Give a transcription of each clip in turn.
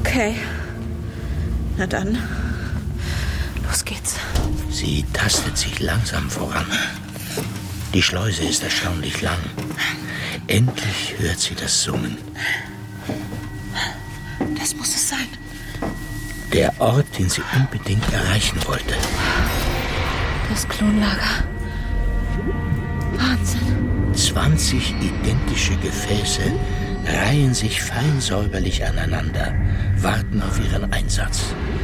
Okay. Na dann, los geht's. Sie tastet sich langsam voran. Die Schleuse ist erstaunlich lang. Endlich hört sie das Summen. Das muss es sein. Der Ort, den sie unbedingt erreichen wollte. Das Klonlager. Wahnsinn. 20 identische Gefäße reihen sich fein säuberlich aneinander, warten auf ihren Einsatz.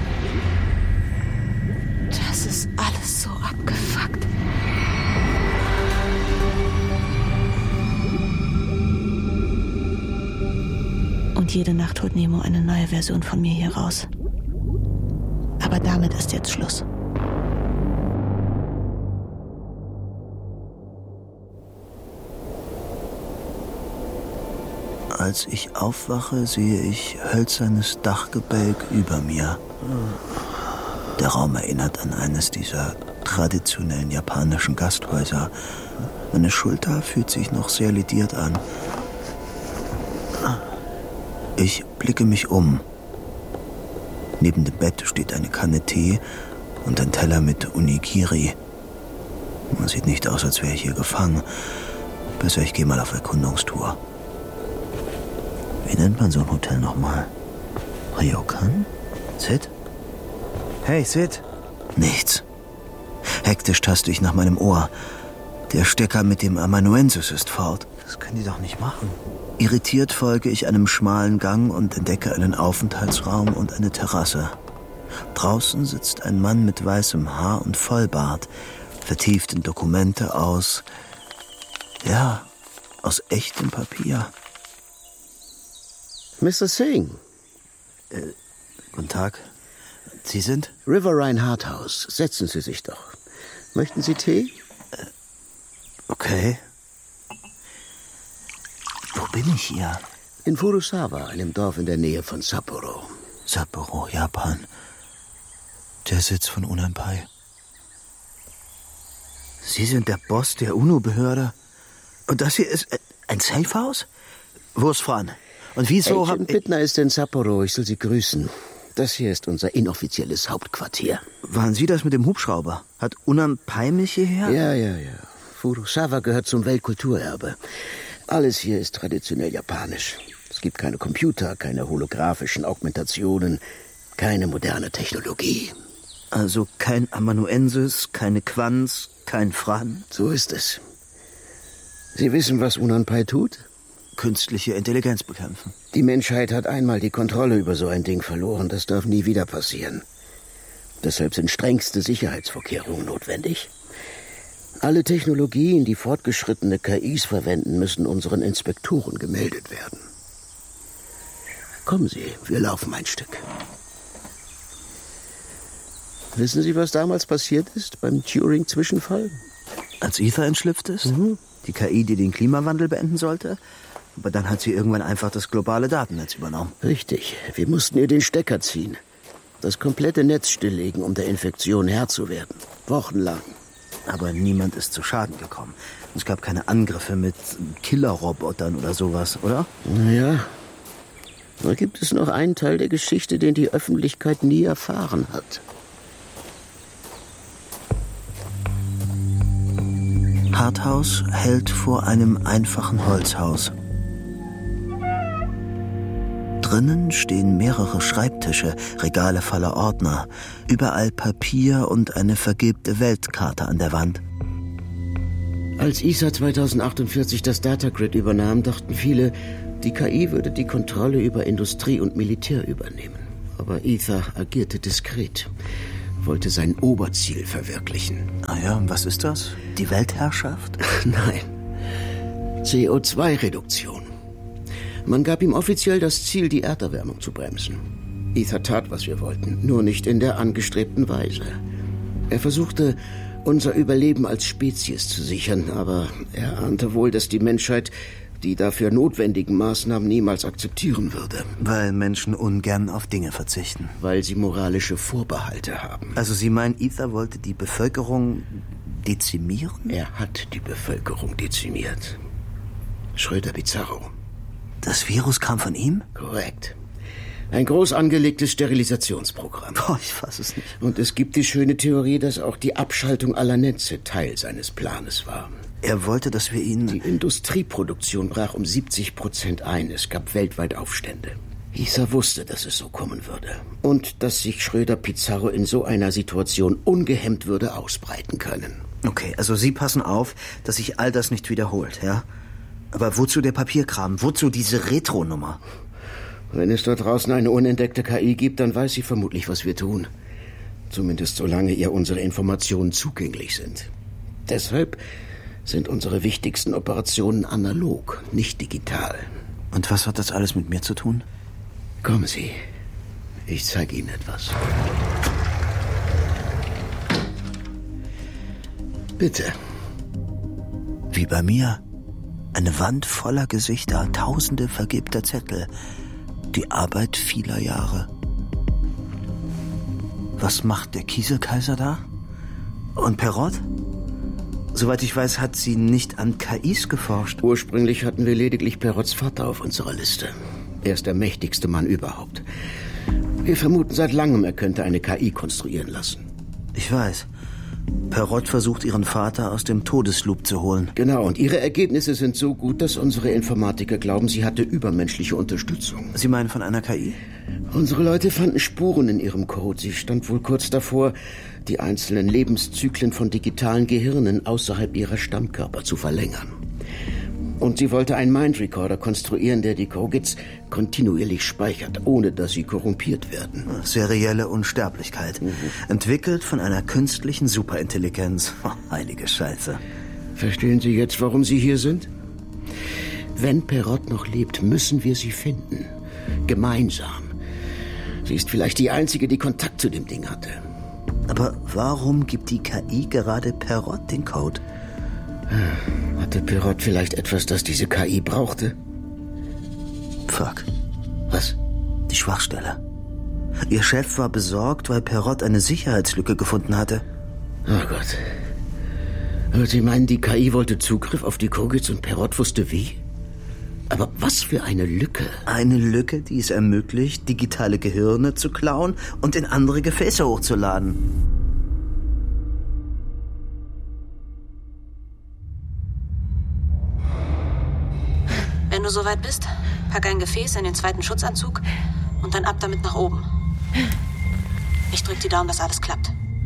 Das ist alles so abgefuckt. Und jede Nacht holt Nemo eine neue Version von mir hier raus. Aber damit ist jetzt Schluss. Als ich aufwache, sehe ich hölzernes Dachgebälk über mir. Der Raum erinnert an eines dieser traditionellen japanischen Gasthäuser. Meine Schulter fühlt sich noch sehr lediert an. Ich blicke mich um. Neben dem Bett steht eine Kanne Tee und ein Teller mit Onigiri. Man sieht nicht aus, als wäre ich hier gefangen. Besser, ich gehe mal auf Erkundungstour. Wie nennt man so ein Hotel nochmal? Ryokan? Sid? Hey, Sid? Nichts. Hektisch taste ich nach meinem Ohr. Der Stecker mit dem Amanuensis ist fort. Das können die doch nicht machen. Irritiert folge ich einem schmalen Gang und entdecke einen Aufenthaltsraum und eine Terrasse. Draußen sitzt ein Mann mit weißem Haar und Vollbart, vertieft in Dokumente aus echtem Papier. Mr. Singh. Guten Tag. Sie sind? Riverine Harthouse. Setzen Sie sich doch. Möchten Sie Tee? Okay. Wo bin ich hier? In Furusawa, einem Dorf in der Nähe von Sapporo. Sapporo, Japan. Der Sitz von Unanpai. Sie sind der Boss der UNO-Behörde? Und das hier ist ein Safehouse? Wo ist Fran? Und wieso Agent Bittner ist in Sapporo. Ich soll Sie grüßen. Das hier ist unser inoffizielles Hauptquartier. Waren Sie das mit dem Hubschrauber? Hat Unanpai mich hierher? Ja. Furusawa gehört zum Weltkulturerbe. Alles hier ist traditionell japanisch. Es gibt keine Computer, keine holographischen Augmentationen, keine moderne Technologie. Also kein Amanuensis, keine Quants, kein Fran? So ist es. Sie wissen, was Unanpai tut? Künstliche Intelligenz bekämpfen. Die Menschheit hat einmal die Kontrolle über so ein Ding verloren. Das darf nie wieder passieren. Deshalb sind strengste Sicherheitsvorkehrungen notwendig. Alle Technologien, die fortgeschrittene KIs verwenden, müssen unseren Inspektoren gemeldet werden. Kommen Sie, wir laufen ein Stück. Wissen Sie, was damals passiert ist beim Turing-Zwischenfall? Als Ether entschlüpft ist? Die KI, die den Klimawandel beenden sollte? Aber dann hat sie irgendwann einfach das globale Datennetz übernommen. Richtig. Wir mussten ihr den Stecker ziehen. Das komplette Netz stilllegen, um der Infektion Herr zu werden. Wochenlang. Aber niemand ist zu Schaden gekommen. Es gab keine Angriffe mit Killerrobotern oder sowas, oder? Naja. Da gibt es noch einen Teil der Geschichte, den die Öffentlichkeit nie erfahren hat. Harthouse hält vor einem einfachen Holzhaus. Drinnen stehen mehrere Schreibtische, Regale voller Ordner, überall Papier und eine vergilbte Weltkarte an der Wand. Als ESA 2048 das Datagrid übernahm, dachten viele, die KI würde die Kontrolle über Industrie und Militär übernehmen. Aber Ether agierte diskret, wollte sein Oberziel verwirklichen. Ah ja, und was ist das? Die Weltherrschaft? Nein. CO2-Reduktion. Man gab ihm offiziell das Ziel, die Erderwärmung zu bremsen. Ether tat, was wir wollten, nur nicht in der angestrebten Weise. Er versuchte, unser Überleben als Spezies zu sichern, aber er ahnte wohl, dass die Menschheit die dafür notwendigen Maßnahmen niemals akzeptieren würde. Weil Menschen ungern auf Dinge verzichten. Weil sie moralische Vorbehalte haben. Also Sie meinen, Ether wollte die Bevölkerung dezimieren? Er hat die Bevölkerung dezimiert. Schröder Bizarro. Das Virus kam von ihm? Korrekt. Ein groß angelegtes Sterilisationsprogramm. Boah, ich fass es nicht. Und es gibt die schöne Theorie, dass auch die Abschaltung aller Netze Teil seines Planes war. Er wollte, dass wir ihn... Die Industrieproduktion brach um 70% ein. Es gab weltweit Aufstände. Isa wusste, dass es so kommen würde. Und dass sich Schröder-Pizarro in so einer Situation ungehemmt würde ausbreiten können. Okay, also Sie passen auf, dass sich all das nicht wiederholt, ja? Aber wozu der Papierkram? Wozu diese Retro-Nummer? Wenn es dort draußen eine unentdeckte KI gibt, dann weiß sie vermutlich, was wir tun. Zumindest solange ihr unsere Informationen zugänglich sind. Deshalb sind unsere wichtigsten Operationen analog, nicht digital. Und was hat das alles mit mir zu tun? Kommen Sie, ich zeige Ihnen etwas. Bitte. Wie bei mir. Eine Wand voller Gesichter, tausende vergilbter Zettel. Die Arbeit vieler Jahre. Was macht der Kieselkaiser da? Und Perrott? Soweit ich weiß, hat sie nicht an KIs geforscht. Ursprünglich hatten wir lediglich Perrotts Vater auf unserer Liste. Er ist der mächtigste Mann überhaupt. Wir vermuten seit langem, er könnte eine KI konstruieren lassen. Ich weiß. Perrott versucht, ihren Vater aus dem Todesloop zu holen. Genau, und ihre Ergebnisse sind so gut, dass unsere Informatiker glauben, sie hatte übermenschliche Unterstützung. Sie meinen von einer KI? Unsere Leute fanden Spuren in ihrem Code. Sie stand wohl kurz davor, die einzelnen Lebenszyklen von digitalen Gehirnen außerhalb ihrer Stammkörper zu verlängern. Und sie wollte einen Mindrecorder konstruieren, der die Kogits kontinuierlich speichert, ohne dass sie korrumpiert werden. Serielle Unsterblichkeit. Entwickelt von einer künstlichen Superintelligenz. Oh, heilige Scheiße. Verstehen Sie jetzt, warum Sie hier sind? Wenn Perrott noch lebt, müssen wir sie finden. Gemeinsam. Sie ist vielleicht die Einzige, die Kontakt zu dem Ding hatte. Aber warum gibt die KI gerade Perrott den Code? Hatte Perrott vielleicht etwas, das diese KI brauchte? Fuck. Was? Die Schwachstelle. Ihr Chef war besorgt, weil Perrott eine Sicherheitslücke gefunden hatte. Oh Gott. Aber Sie meinen, die KI wollte Zugriff auf die Kogits und Perrott wusste wie? Aber was für eine Lücke. Eine Lücke, die es ermöglicht, digitale Gehirne zu klauen und in andere Gefäße hochzuladen. Wenn du soweit bist, pack ein Gefäß in den zweiten Schutzanzug und dann ab damit nach oben. Ich drück die Daumen, dass alles klappt.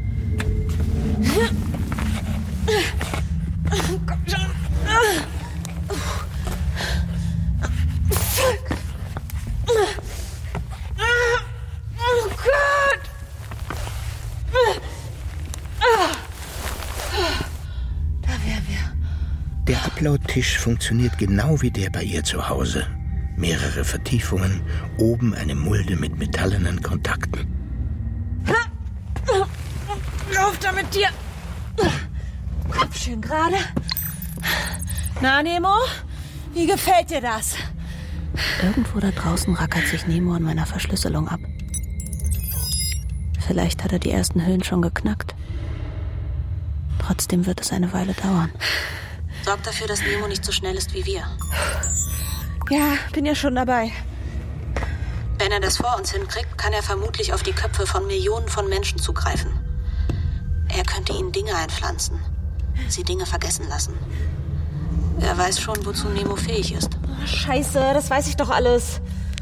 Komm schon. Oh Gott! Da wären wir. Der Upload-Tisch funktioniert genau wie der bei ihr zu Hause. Mehrere Vertiefungen, oben eine Mulde mit metallenen Kontakten. Lauf da mit dir! Kopf schön gerade. Na, Nemo? Wie gefällt dir das? Irgendwo da draußen rackert sich Nemo an meiner Verschlüsselung ab. Vielleicht hat er die ersten Hüllen schon geknackt. Trotzdem wird es eine Weile dauern. Sorg dafür, dass Nemo nicht so schnell ist wie wir. Ja, bin ja schon dabei. Wenn er das vor uns hinkriegt, kann er vermutlich auf die Köpfe von Millionen von Menschen zugreifen. Er könnte ihnen Dinge einpflanzen, sie Dinge vergessen lassen. Er weiß schon, wozu Nemo fähig ist. Oh, Scheiße, das weiß ich doch alles.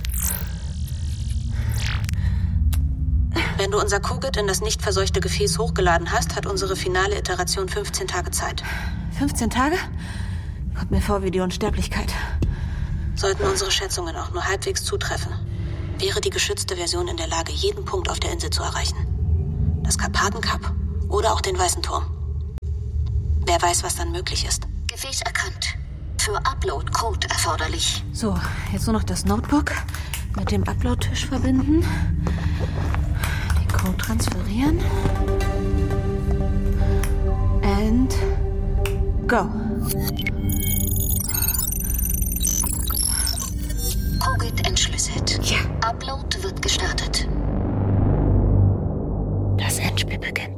Wenn du unser Kogit in das nicht verseuchte Gefäß hochgeladen hast, hat unsere finale Iteration 15 Tage Zeit. 15 Tage? Kommt mir vor wie die Unsterblichkeit. Sollten unsere Schätzungen auch nur halbwegs zutreffen, wäre die geschützte Version in der Lage, jeden Punkt auf der Insel zu erreichen. Das Karpatenkap oder auch den Weißen Turm. Wer weiß, was dann möglich ist. Gefäß erkannt. Für Upload Code erforderlich. So, jetzt nur noch das Notebook mit dem Upload-Tisch verbinden. Den Code transferieren. And go. Kogit entschlüsselt. Ja. Upload wird gestartet. Das Endspiel beginnt.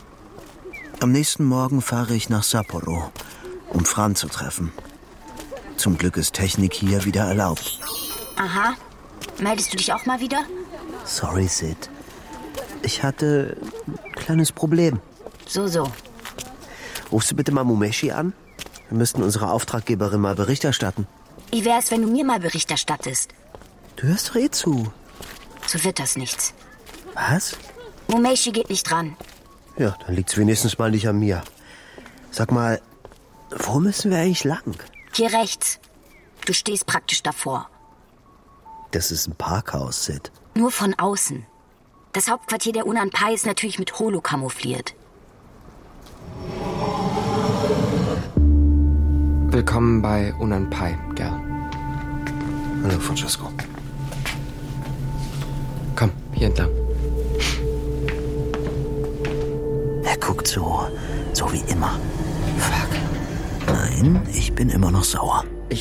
Am nächsten Morgen fahre ich nach Sapporo, um Fran zu treffen. Zum Glück ist Technik hier wieder erlaubt. Aha. Meldest du dich auch mal wieder? Sorry, Sid. Ich hatte ein kleines Problem. So. Rufst du bitte mal Mumeshi an? Wir müssten unserer Auftraggeberin mal Bericht erstatten. Wie wär's, wenn du mir mal Bericht erstattest? Du hörst doch eh zu. So wird das nichts. Was? Mumeshi geht nicht dran. Ja, dann liegt's wenigstens mal nicht an mir. Sag mal, wo müssen wir eigentlich lang? Hier rechts. Du stehst praktisch davor. Das ist ein Parkhaus, Sid. Nur von außen. Das Hauptquartier der Unanpai ist natürlich mit Holo kamoufliert. Willkommen bei Unanpai, Girl. Hallo, Francesco. Komm, hier entlang. Er guckt so wie immer. Fuck. Nein, ich bin immer noch sauer.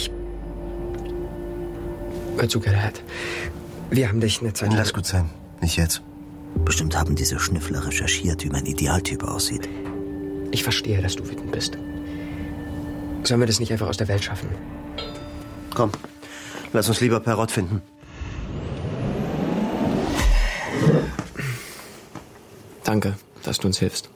Hör zu, Gerhard. Wir haben dich eine Zeit lang... Lass gut sein. Nicht jetzt. Bestimmt haben diese Schnüffler recherchiert, wie mein Idealtyp aussieht. Ich verstehe, dass du wütend bist. Sollen wir das nicht einfach aus der Welt schaffen? Komm, lass uns lieber Perrott finden. Danke, dass du uns hilfst.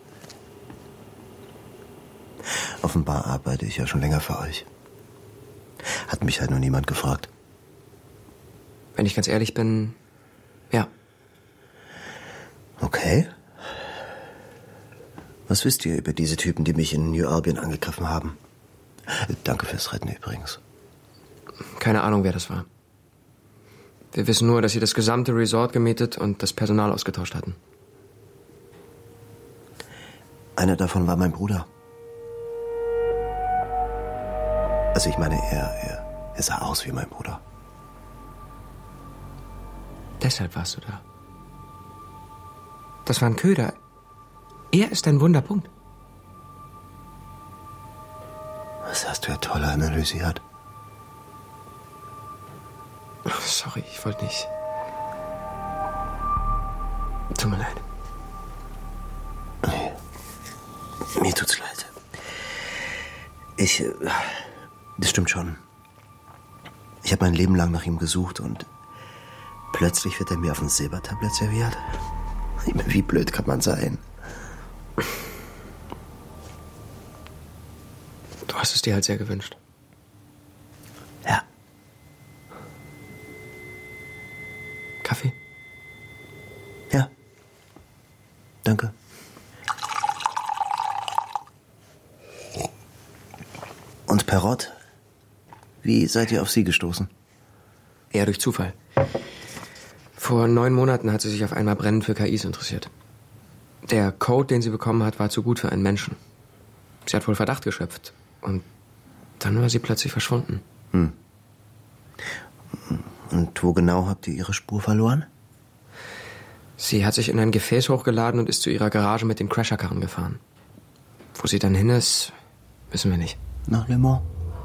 Offenbar arbeite ich ja schon länger für euch. Hat mich halt noch niemand gefragt. Wenn ich ganz ehrlich bin, ja. Okay. Was wisst ihr über diese Typen, die mich in New Albion angegriffen haben? Danke fürs Retten übrigens. Keine Ahnung, wer das war. Wir wissen nur, dass sie das gesamte Resort gemietet und das Personal ausgetauscht hatten. Einer davon war mein Bruder. Also ich meine, er sah aus wie mein Bruder. Deshalb warst du da. Das war ein Köder. Er ist ein Wunderpunkt. Das hast du ja toll analysiert. Sorry, ich wollte nicht. Tut mir leid. Nee. Mir tut's leid. Das stimmt schon. Ich habe mein Leben lang nach ihm gesucht und plötzlich wird er mir auf ein Silbertablett serviert. Ich meine, wie blöd kann man sein? Du hast es dir halt sehr gewünscht. Ja. Kaffee? Ja. Danke. Und Perrott? Wie seid ihr auf sie gestoßen? Eher durch Zufall. Vor 9 Monaten hat sie sich auf einmal brennend für KIs interessiert. Der Code, den sie bekommen hat, war zu gut für einen Menschen. Sie hat wohl Verdacht geschöpft. Und dann war sie plötzlich verschwunden. Und wo genau habt ihr ihre Spur verloren? Sie hat sich in ein Gefäß hochgeladen und ist zu ihrer Garage mit dem Crasherkarren gefahren. Wo sie dann hin ist, wissen wir nicht. Nach Le Mans?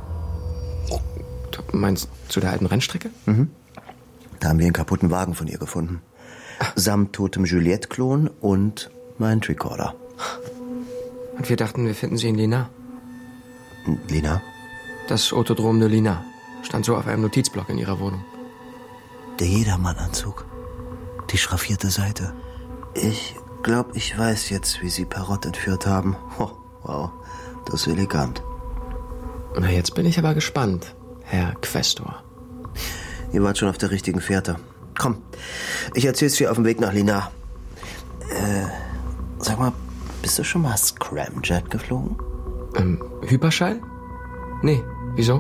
Du meinst zu der alten Rennstrecke? Mhm. Da haben wir einen kaputten Wagen von ihr gefunden. Samt totem Juliette-Klon und mein Tricorder. Und wir dachten, wir finden sie in Lina. Lina? Das Autodrom de Lina stand so auf einem Notizblock in ihrer Wohnung. Der Jedermann-Anzug. Die schraffierte Seite. Ich glaube, ich weiß jetzt, wie sie Perrott entführt haben. Oh, wow, das ist elegant. Na, jetzt bin ich aber gespannt, Herr Questor. Ihr wart schon auf der richtigen Fährte. Komm, ich erzähl's dir auf dem Weg nach Lina. Sag mal, bist du schon mal Scramjet geflogen? Hyperschall? Nee, wieso?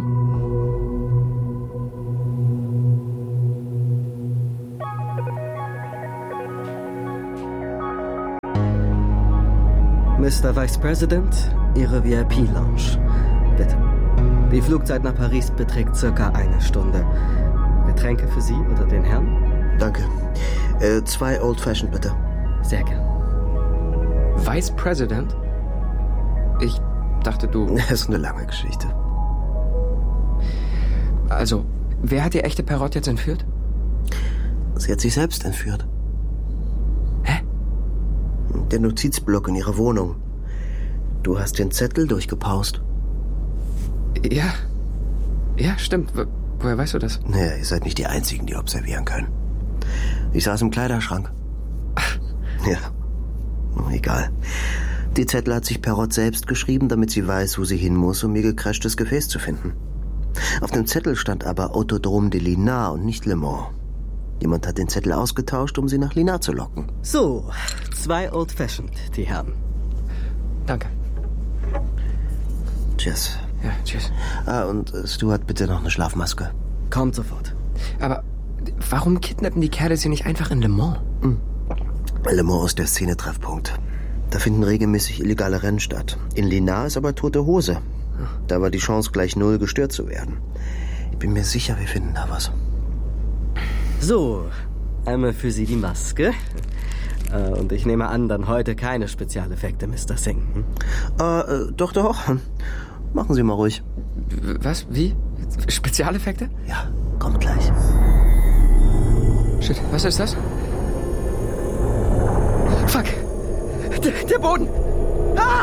Mr. Vice President, Ihre VIP-Lounge. Bitte. Die Flugzeit nach Paris beträgt circa 1 Stunde. Getränke für Sie oder den Herrn? Danke. 2 Old Fashioned, bitte. Sehr gern. Vice President? Ich dachte, du... Das ist eine lange Geschichte. Also, wer hat die echte Perrott jetzt entführt? Sie hat sich selbst entführt. Hä? Der Notizblock in ihrer Wohnung. Du hast den Zettel durchgepaust. Ja. Ja, stimmt. Woher weißt du das? Naja, ihr seid nicht die Einzigen, die observieren können. Ich saß im Kleiderschrank. Ja, egal. Die Zettel hat sich Perrott selbst geschrieben, damit sie weiß, wo sie hin muss, um ihr gecrashtes Gefäß zu finden. Auf dem Zettel stand aber Autodrome de Linard und nicht Le Mans. Jemand hat den Zettel ausgetauscht, um sie nach Linard zu locken. So, 2 Old Fashioned, die Herren. Danke. Tschüss. Ja, tschüss. Und Stuart, bitte noch eine Schlafmaske. Kommt sofort. Aber warum kidnappen die Kerle sie nicht einfach in Le Mans? Le Mans ist der Szenetreffpunkt. Da finden regelmäßig illegale Rennen statt. In Linard ist aber tote Hose. Da war die Chance gleich 0, gestört zu werden. Ich bin mir sicher, wir finden da was. So, einmal für Sie die Maske. Und ich nehme an, dann heute keine Spezialeffekte, Mr. Singh. Doch. Machen Sie mal ruhig. Was? Wie? Spezialeffekte? Ja, kommt gleich. Shit, was ist das? Fuck! Der Boden! Ah!